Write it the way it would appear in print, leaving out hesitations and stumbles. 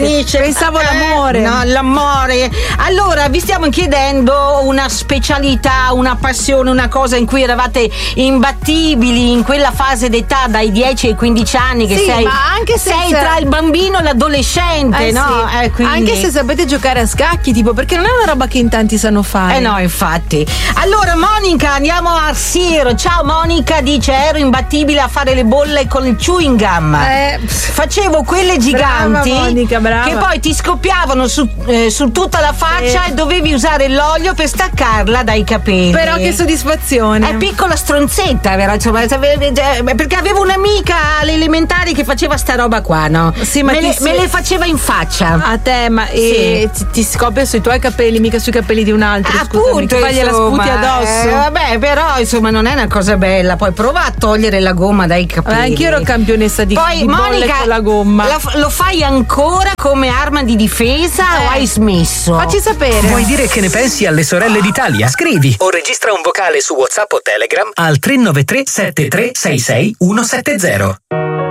finisce. Pensavo l'amore. No, l'amore. Allora, vi stiamo chiedendo una specialità, una passione, una cosa in cui eravate imbattibili in quella fase d'età dai 10 ai 15 anni che Sì, sei, ma anche se sei tra il bambino e l'adolescente, no? Sì. Quindi... Anche se sapete giocare a scacchi, tipo, perché non è una roba che in tanti sanno fare. No, infatti. Allora, Monica, andiamo a Sir. Ciao Monica, dice: ero imbattibile a fare le bolle con il chewing gum. Facevo quelle giganti, brava, Monica, brava. che poi ti scoppiavano su tutta la faccia e dovevi usare l'olio per staccarla dai capelli. Però che soddisfazione. È piccola stronzetta, vero? Insomma, perché avevo un'amica alle elementari che faceva sta roba qua, no? Sì, ma me le faceva in faccia. A te, ma ti scoppia sui tuoi capelli, mica sui capelli di un altro. Appunto, fagli la sputi addosso. Vabbè, però insomma non è una cosa bella. Poi prova a togliere la gomma dai capelli. Anch'io ero campionessa di bolle Monica, con la gomma. Lo fai ancora come arma di difesa o hai smesso? Facci sapere. Vuoi dire che ne pensi alle sorelle d'Italia? Scrivi o registra un vocale su WhatsApp o Telegram al 393 7366 170.